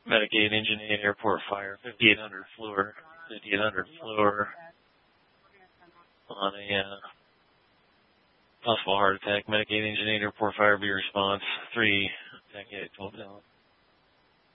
Medicaid, Engine 8, Airport Fire, 5800 floor, 5800 floor on a possible heart attack. Medicaid, Engine 8, Airport Fire, be response 3, attack 8, 12 down.